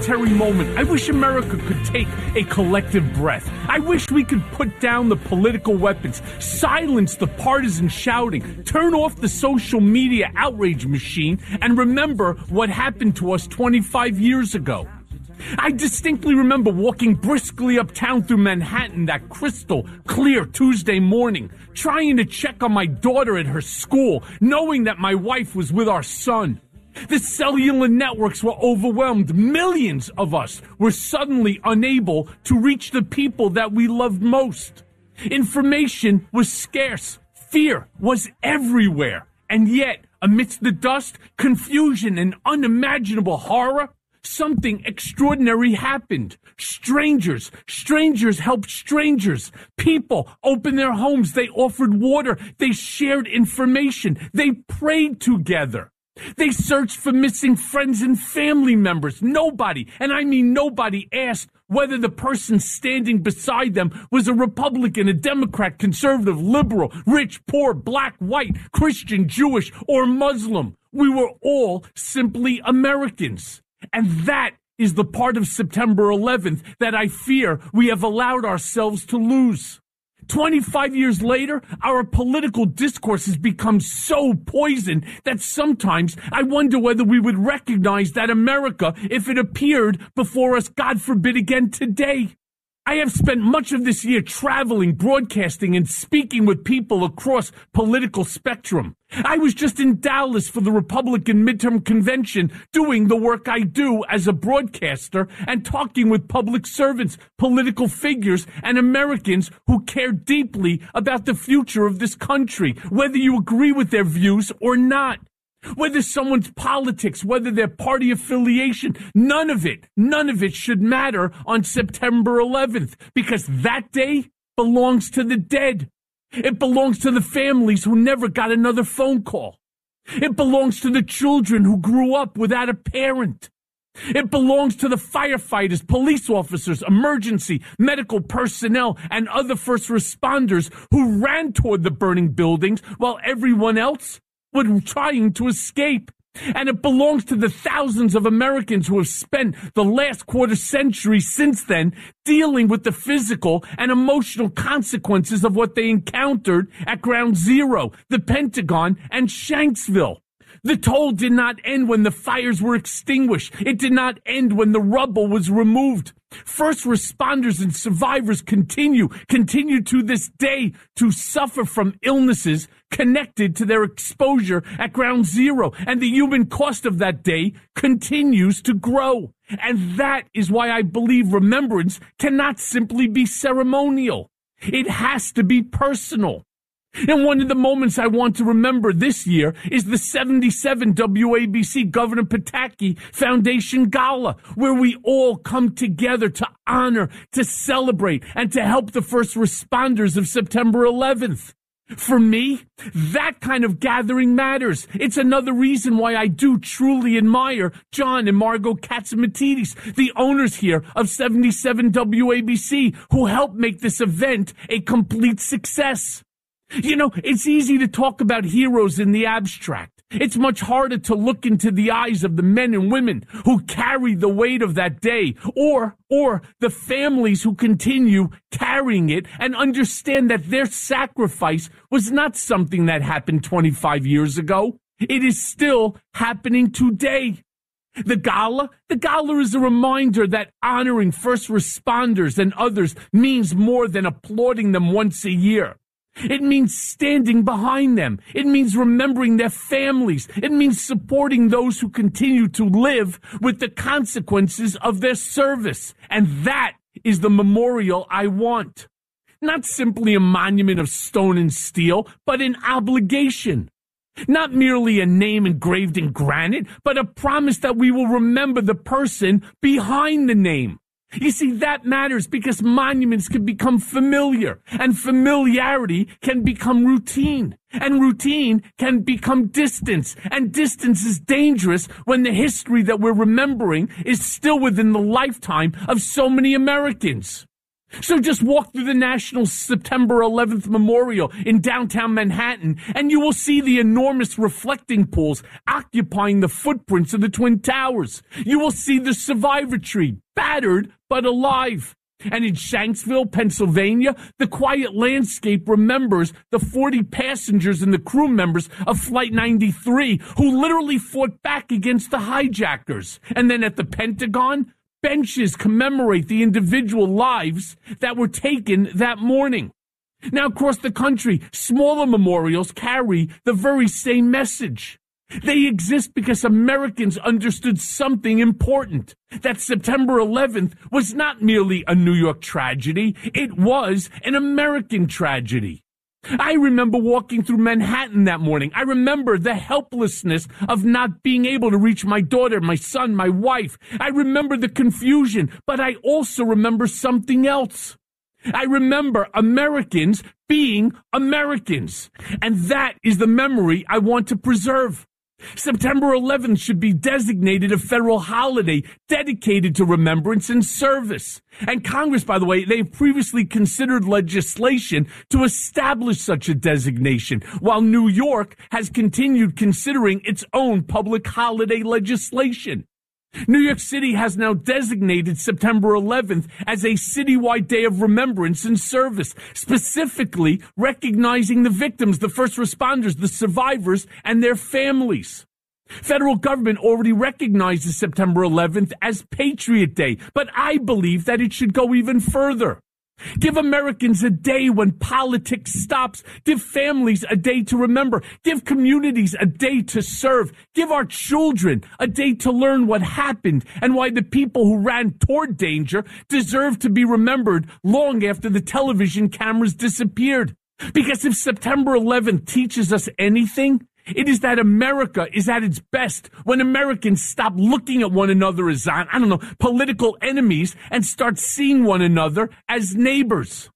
momentary moment, I wish America could take a collective breath. I wish we could put down the political weapons, silence the partisan shouting, turn off the social media outrage machine, and remember what happened to us 25 years ago. I distinctly remember walking briskly uptown through Manhattan that crystal clear Tuesday morning, trying to check on my daughter at her school, knowing that my wife was with our son. The cellular networks were overwhelmed. Millions of us were suddenly unable to reach the people that we loved most. Information was scarce. Fear was everywhere. And yet, amidst the dust, confusion, and unimaginable horror, something extraordinary happened. Strangers helped strangers. People opened their homes. They offered water. They shared information. They prayed together. They searched for missing friends and family members. Nobody, and I mean nobody, asked whether the person standing beside them was a Republican, a Democrat, conservative, liberal, rich, poor, black, white, Christian, Jewish, or Muslim. We were all simply Americans. And that is the part of September 11th that I fear we have allowed ourselves to lose. 25 years later, our political discourse has become so poisoned that sometimes I wonder whether we would recognize that America if it appeared before us, God forbid, again today. I have spent much of this year traveling, broadcasting, and speaking with people across political spectrum. I was just in Dallas for the Republican midterm convention, doing the work I do as a broadcaster and talking with public servants, political figures, and Americans who care deeply about the future of this country, whether you agree with their views or not. Whether someone's politics, whether their party affiliation, none of it should matter on September 11th, because that day belongs to the dead. It belongs to the families who never got another phone call. It belongs to the children who grew up without a parent. It belongs to the firefighters, police officers, emergency, medical personnel, and other first responders who ran toward the burning buildings while everyone else were trying to escape. And it belongs to the thousands of Americans who have spent the last quarter century since then dealing with the physical and emotional consequences of what they encountered at Ground Zero, the Pentagon, and Shanksville. The toll did not end when the fires were extinguished. It did not end when the rubble was removed. First responders and survivors continue to this day to suffer from illnesses connected to their exposure at Ground Zero, and the human cost of that day continues to grow. And that is why I believe remembrance cannot simply be ceremonial. It has to be personal. And one of the moments I want to remember this year is the 77 WABC Governor Pataki Foundation Gala, where we all come together to honor, to celebrate, and to help the first responders of September 11th. For me, that kind of gathering matters. It's another reason why I do truly admire John and Margot Katzimatidis, the owners here of 77 WABC, who helped make this event a complete success. You know, it's easy to talk about heroes in the abstract. It's much harder to look into the eyes of the men and women who carried the weight of that day, or the families who continue carrying it and understand that their sacrifice was not something that happened 25 years ago. It is still happening today. The gala is a reminder that honoring first responders and others means more than applauding them once a year. It means standing behind them. It means remembering their families. It means supporting those who continue to live with the consequences of their service. And that is the memorial I want. Not simply a monument of stone and steel, but an obligation. Not merely a name engraved in granite, but a promise that we will remember the person behind the name. You see, that matters because monuments can become familiar, and familiarity can become routine, and routine can become distance, and distance is dangerous when the history that we're remembering is still within the lifetime of so many Americans. So just walk through the National September 11th Memorial in downtown Manhattan, and you will see the enormous reflecting pools occupying the footprints of the Twin Towers. You will see the survivor tree, battered but alive. And in Shanksville, Pennsylvania, the quiet landscape remembers the 40 passengers and the crew members of Flight 93 who literally fought back against the hijackers. And then at the Pentagon, benches commemorate the individual lives that were taken that morning. Now, across the country, smaller memorials carry the very same message. They exist because Americans understood something important, that September 11th was not merely a New York tragedy, it was an American tragedy. I remember walking through Manhattan that morning. I remember the helplessness of not being able to reach my daughter, my son, my wife. I remember the confusion, but I also remember something else. I remember Americans being Americans, and that is the memory I want to preserve. September 11th should be designated a federal holiday dedicated to remembrance and service. And Congress, by the way, they've previously considered legislation to establish such a designation, while New York has continued considering its own public holiday legislation. New York City has now designated September 11th as a citywide day of remembrance and service, specifically recognizing the victims, the first responders, the survivors, and their families. Federal government already recognizes September 11th as Patriot Day, but I believe that it should go even further. Give Americans a day when politics stops. Give families a day to remember. Give communities a day to serve. Give our children a day to learn what happened and why the people who ran toward danger deserve to be remembered long after the television cameras disappeared. Because if September 11th teaches us anything, it is that America is at its best when Americans stop looking at one another as, political enemies and start seeing one another as neighbors.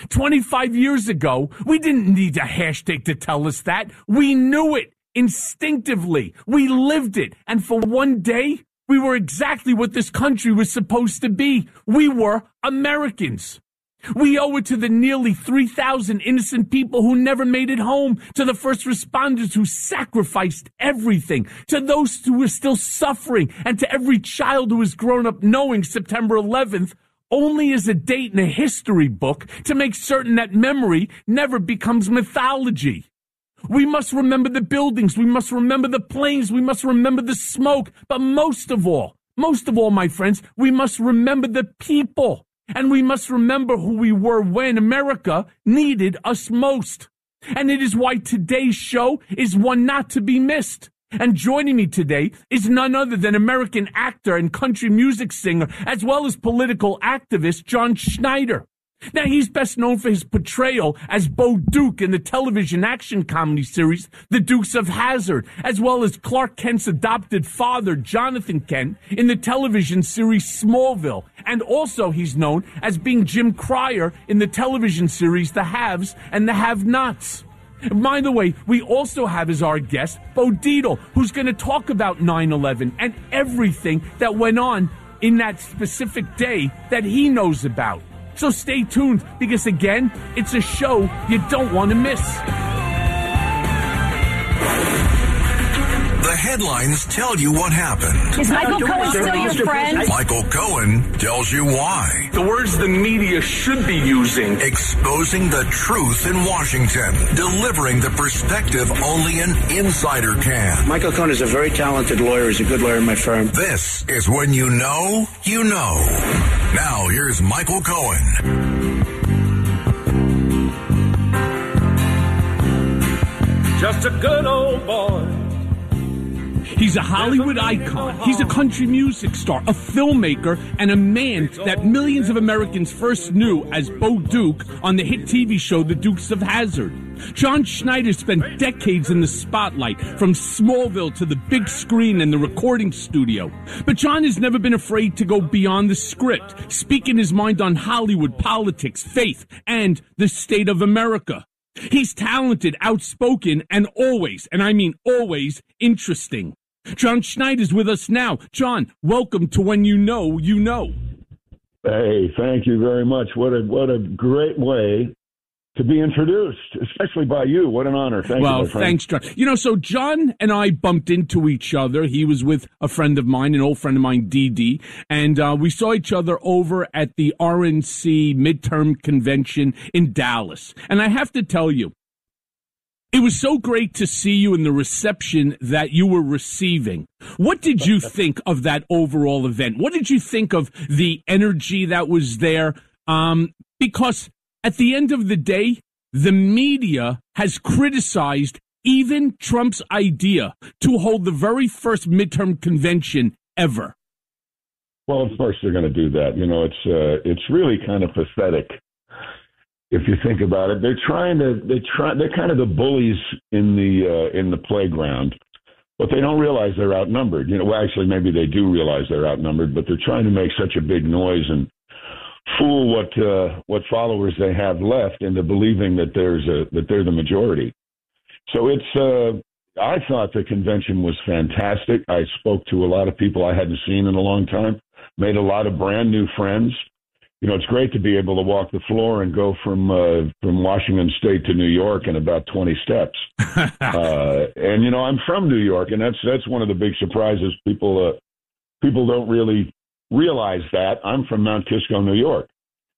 25 years ago, we didn't need a hashtag to tell us that. We knew it instinctively. We lived it. And for one day, we were exactly what this country was supposed to be. We were Americans. We owe it to the nearly 3,000 innocent people who never made it home, to the first responders who sacrificed everything, to those who are still suffering, and to every child who has grown up knowing September 11th only as a date in a history book to make certain that memory never becomes mythology. We must remember the buildings, we must remember the planes, we must remember the smoke, but most of all, my friends, we must remember the people. And we must remember who we were when America needed us most. And it is why today's show is one not to be missed. And joining me today is none other than American actor and country music singer, as well as political activist John Schneider. Now, he's best known for his portrayal as Bo Duke in the television action comedy series The Dukes of Hazzard, as well as Clark Kent's adopted father, Jonathan Kent, in the television series Smallville. And also he's known as being Jim Cryer in the television series The Haves and the Have-Nots. By the way, we also have as our guest Bo Dietl, who's going to talk about 9/11 and everything that went on in that specific day that he knows about. So stay tuned, because again, it's a show you don't want to miss. The headlines tell you what happened. Is Michael Cohen still your friend? Michael Cohen tells you why. The words the media should be using. Exposing the truth in Washington. Delivering the perspective only an insider can. Michael Cohen is a very talented lawyer. He's a good lawyer in my firm. This is when you know, you know. Now, here's Michael Cohen. Just a good old boy. He's a Hollywood icon. He's a country music star, a filmmaker, and a man that millions of Americans first knew as Bo Duke on the hit TV show The Dukes of Hazzard. John Schneider spent decades in the spotlight, from Smallville to the big screen and the recording studio. But John has never been afraid to go beyond the script, speaking his mind on Hollywood, politics, faith, and the state of America. He's talented, outspoken, and always, and I mean always, interesting. John Schneider's with us now. John, welcome to When You Know, You Know. Hey, thank you very much. What a great way to be introduced, especially by you. What an honor. Thank you, my friend. Thanks, John. So John and I bumped into each other. He was with a friend of mine, an old friend of mine, DD, and we saw each other over at the RNC midterm convention in Dallas. And I have to tell you, it was so great to see you in the reception that you were receiving. What did you think of that overall event? What did you think of the energy that was there? Because at the end of the day, the media has criticized even Trump's idea to hold the very first midterm convention ever. Well, of course they're going to do that. It's really kind of pathetic. If you think about it, they're kind of the bullies in the playground, but they don't realize they're outnumbered. Actually, maybe they do realize they're outnumbered, but they're trying to make such a big noise and fool what followers they have left into believing that they're the majority. So I thought the convention was fantastic. I spoke to a lot of people I hadn't seen in a long time, made a lot of brand new friends. It's great to be able to walk the floor and go from Washington State to New York in about 20 steps. And I'm from New York, and that's one of the big surprises. People don't really realize that. I'm from Mount Kisco, New York.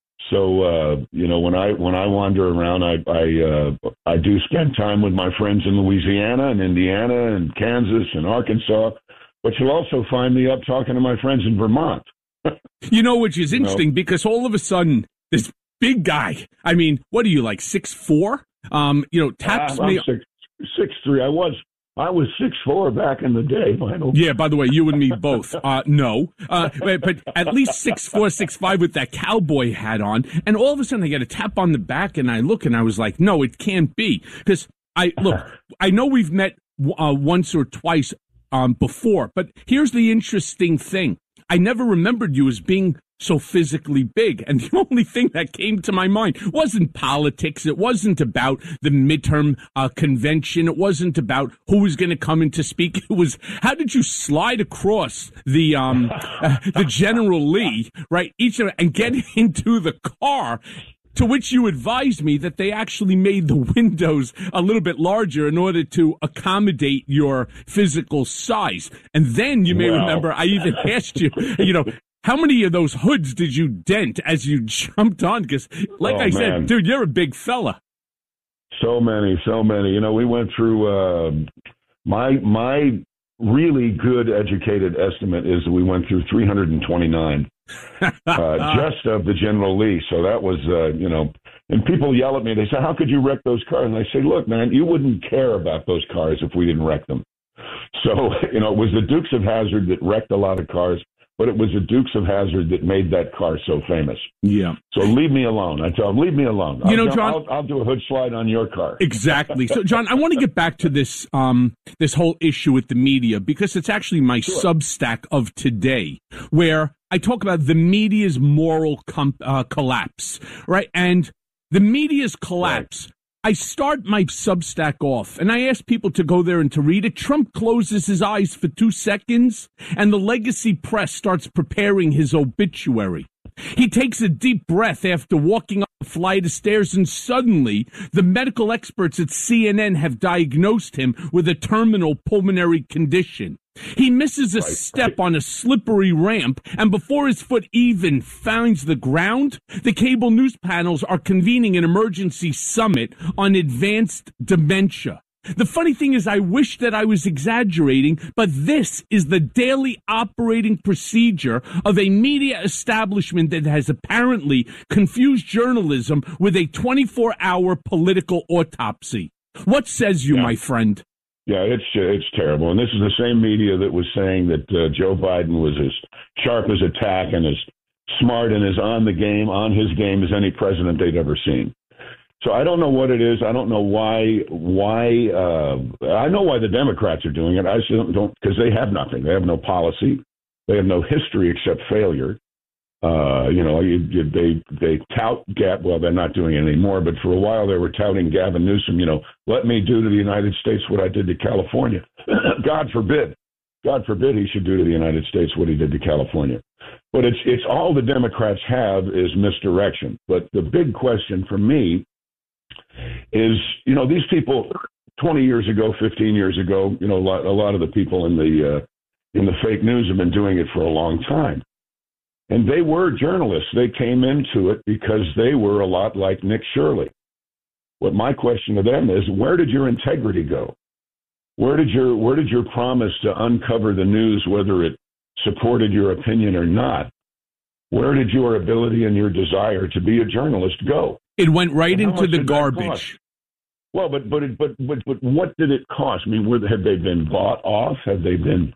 So when I wander around, I do spend time with my friends in Louisiana and Indiana and Kansas and Arkansas. But you'll also find me up talking to my friends in Vermont. Which is interesting because all of a sudden, this big guy, I mean, what are you, like 6'4"? Taps me. 6'3". I was 6'4" back in the day. Yeah, by the way, you and me both. No. But at least 6'4", 6'5" with that cowboy hat on. And all of a sudden I get a tap on the back and I look and I was like, no, it can't be. Because I know we've met once or twice before, but here's the interesting thing. I never remembered you as being so physically big. And the only thing that came to my mind wasn't politics. It wasn't about the midterm convention. It wasn't about who was going to come in to speak. It was, how did you slide across the General Lee, right? And get into the car, to which you advised me that they actually made the windows a little bit larger in order to accommodate your physical size. And then you may remember I even asked you, how many of those hoods did you dent as you jumped on? Because I said, dude, you're a big fella. So many. We went through my really good educated estimate is we went through 329. Just of the General Lee. So that was, and people yell at me. They say, how could you wreck those cars? And I say, look, man, you wouldn't care about those cars if we didn't wreck them. So, it was the Dukes of Hazzard that wrecked a lot of cars, but it was the Dukes of Hazzard that made that car so famous. Yeah. So leave me alone. I tell them, leave me alone. John, I'll do a hood slide on your car. Exactly. So, John, I want to get back to this this whole issue with the media, because it's actually my Substack of today, where I talk about the media's moral collapse, right? And the media's collapse. Right. I start my Substack off, and I ask people to go there and to read it. Trump closes his eyes for 2 seconds, and the legacy press starts preparing his obituary. He takes a deep breath after walking up a flight of stairs, and suddenly the medical experts at CNN have diagnosed him with a terminal pulmonary condition. He misses a step on a slippery ramp, and before his foot even finds the ground, the cable news panels are convening an emergency summit on advanced dementia. The funny thing is, I wish that I was exaggerating, but this is the daily operating procedure of a media establishment that has apparently confused journalism with a 24-hour political autopsy. What says you, my friend? Yeah, it's terrible. And this is the same media that was saying that Joe Biden was as sharp as a tack and as smart and as on his game as any president they'd ever seen. So I don't know what it is. I don't know why. I know why the Democrats are doing it. I just don't, because they have nothing. They have no policy. They have no history except failure. They tout Gavin. Well, they're not doing it anymore. But for a while, they were touting Gavin Newsom. Let me do to the United States what I did to California. God forbid he should do to the United States what he did to California. But it's all the Democrats have is misdirection. But the big question for me is, these people 20 years ago, 15 years ago, a lot of the people in the fake news have been doing it for a long time. And they were journalists. They came into it because they were a lot like Nick Shirley. What my question to them is, where did your integrity go? Where did your promise to uncover the news, whether it supported your opinion or not, where did your ability and your desire to be a journalist go? It went right into the garbage. Well, but what did it cost? I mean, have they been bought off? Have they been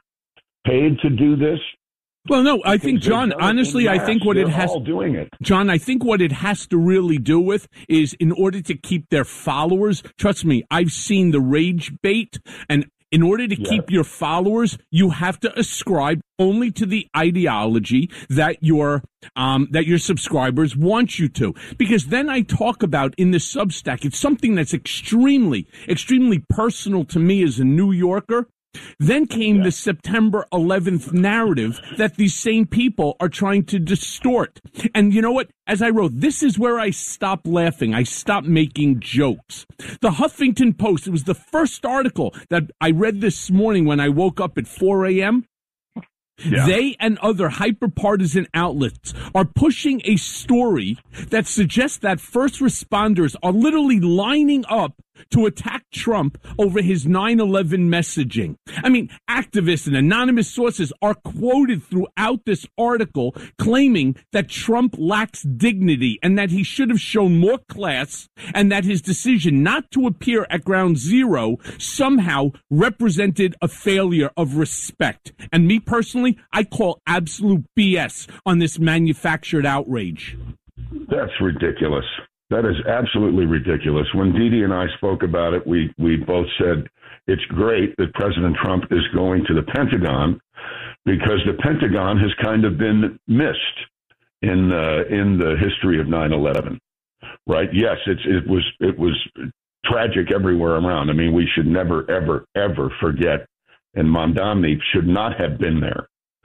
paid to do this? Well, no, I think, John, honestly, I think what it has, doing it. John, I think what it has to really do with is in order to keep their followers, trust me, I've seen the rage bait, and in order to keep your followers, you have to ascribe only to the ideology that your subscribers want you to. Because then I talk about in the Substack, it's something that's extremely, extremely personal to me as a New Yorker. Then came the September 11th narrative that these same people are trying to distort. And you know what? As I wrote, this is where I stopped laughing. I stopped making jokes. The Huffington Post, it was the first article that I read this morning when I woke up at 4 a.m. Yeah. They and other hyper-partisan outlets are pushing a story that suggests that first responders are literally lining up to attack Trump over his 9/11 messaging. I mean, activists and anonymous sources are quoted throughout this article claiming that Trump lacks dignity and that he should have shown more class and that his decision not to appear at Ground Zero somehow represented a failure of respect. And me personally, I call absolute BS on this manufactured outrage. That's ridiculous. That is absolutely ridiculous. When Didi and I spoke about it, we both said it's great that President Trump is going to the Pentagon because the Pentagon has kind of been missed in the history of 9/11. Right? Yes, it was tragic everywhere around. I mean, we should never, ever, ever forget, and Mamdani should not have been there.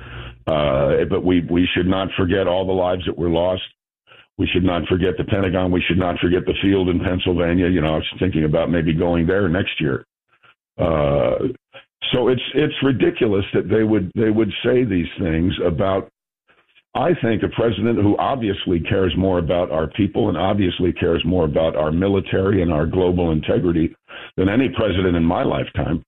But we should not forget all the lives that were lost. We should not forget the Pentagon. We should not forget the field in Pennsylvania. I was thinking about maybe going there next year. So it's ridiculous that they would say these things about, I think, a president who obviously cares more about our people and obviously cares more about our military and our global integrity than any president in my lifetime.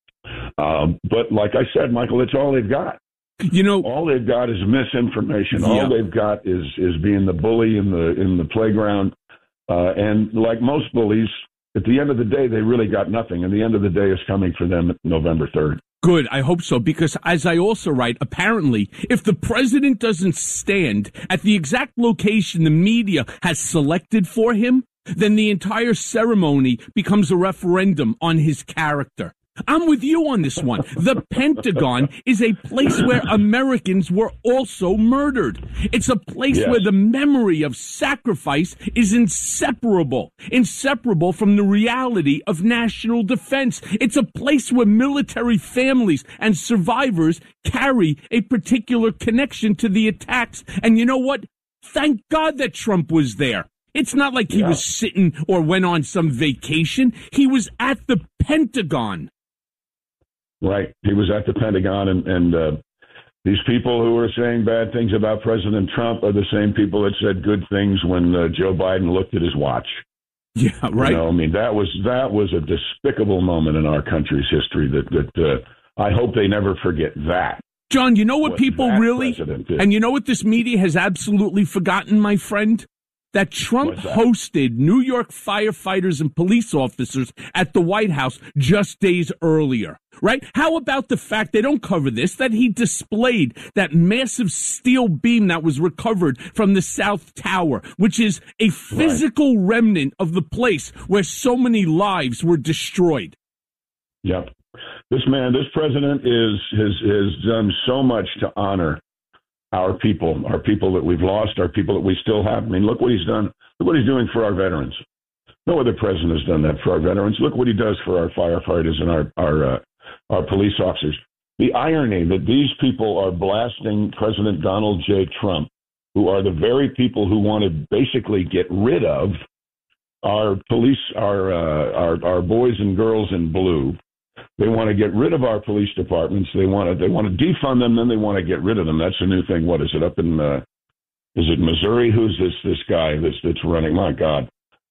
But like I said, Michael, it's all they've got. All they've got is misinformation. Yeah. All they've got is being the bully in the playground. And like most bullies, at the end of the day, they really got nothing. And the end of the day is coming for them November 3rd. Good. I hope so, because as I also write, apparently, if the president doesn't stand at the exact location the media has selected for him, then the entire ceremony becomes a referendum on his character. I'm with you on this one. The Pentagon is a place where Americans were also murdered. It's a place where the memory of sacrifice is inseparable from the reality of national defense. It's a place where military families and survivors carry a particular connection to the attacks. And you know what? Thank God that Trump was there. It's not like he was sitting or went on some vacation. He was at the Pentagon. Right. He was at the Pentagon, and these people who are saying bad things about President Trump are the same people that said good things when Joe Biden looked at his watch. Yeah, right. I mean, that was a despicable moment in our country's history that I hope they never forget that. John, you know what people really, and you know what this media has absolutely forgotten, my friend? That Trump hosted New York firefighters and police officers at the White House just days earlier, right? How about the fact, they don't cover this, that he displayed that massive steel beam that was recovered from the South Tower, which is a physical remnant of the place where so many lives were destroyed. Yep. This president has done so much to honor our people that we've lost, our people that we still have. I mean, look what he's done. Look what he's doing for our veterans. No other president has done that for our veterans. Look what he does for our firefighters and our police officers. The irony that these people are blasting President Donald J. Trump, who are the very people who want to basically get rid of our police, our boys and girls in blue. They want to get rid of our police departments. They want to defund them, then they want to get rid of them. That's a new thing. What is it up in? Is it Missouri? Who's this guy that's running? My God!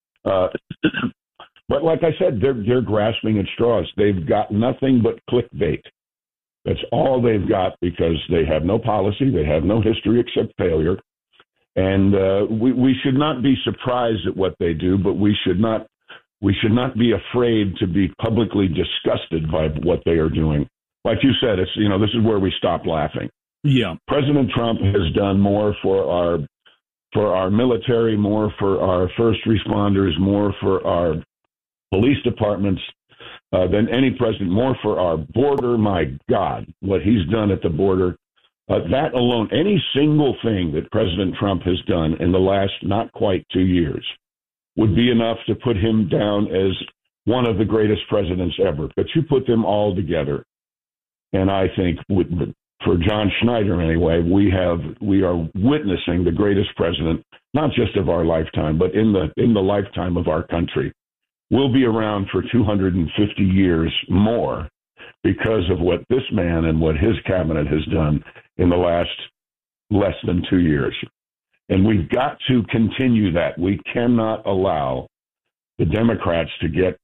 But like I said, they're grasping at straws. They've got nothing but clickbait. That's all they've got because they have no policy. They have no history except failure. And we should not be surprised at what they do, but we should not be afraid to be publicly disgusted by what they are doing. Like you said, this is where we stop laughing. Yeah. President Trump has done more for our military, more for our first responders, more for our police departments than any president, more for our border. My God, what he's done at the border. That alone, any single thing that President Trump has done in the last not quite 2 years would be enough to put him down as one of the greatest presidents ever. But you put them all together, and I think for John Schneider anyway, we are witnessing the greatest president, not just of our lifetime, but in the lifetime of our country. We'll be around for 250 years more because of what this man and what his cabinet has done in the last less than 2 years. And we've got to continue that. We cannot allow the Democrats to get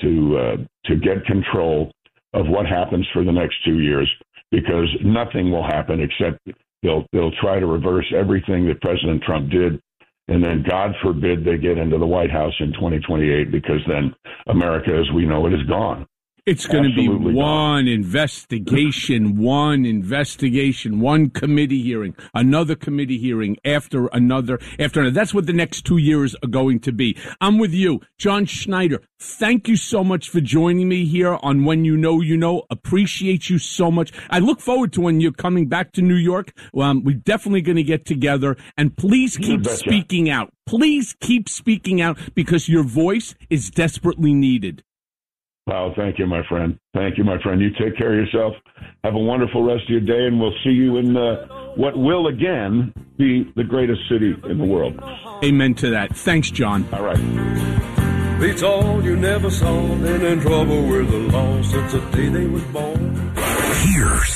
control of what happens for the next 2 years, because nothing will happen except they'll try to reverse everything that President Trump did. And then, God forbid, they get into the White House in 2028, because then America, as we know it, is gone. It's going to be one investigation, one committee hearing, another committee hearing after another. That's what the next 2 years are going to be. I'm with you. John Schneider, thank you so much for joining me here on When You Know, You Know. Appreciate you so much. I look forward to when you're coming back to New York. We're definitely going to get together. And please keep speaking out. Please keep speaking out, because your voice is desperately needed. Wow, thank you, my friend. Thank you, my friend. You take care of yourself. Have a wonderful rest of your day, and we'll see you in what will again be the greatest city in the world. Amen to that. Thanks, John. All right. Beats all you never saw, been in trouble with the law since the day they was born. Here's